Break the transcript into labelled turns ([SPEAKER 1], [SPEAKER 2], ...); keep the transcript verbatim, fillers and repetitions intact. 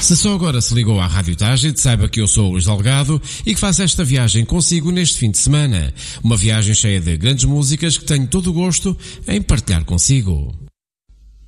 [SPEAKER 1] Se só agora se ligou à Rádio Tágide, saiba que eu sou o Luís Delgado e que faço esta viagem consigo neste fim de semana. Uma viagem cheia de grandes músicas que tenho todo o gosto em partilhar consigo.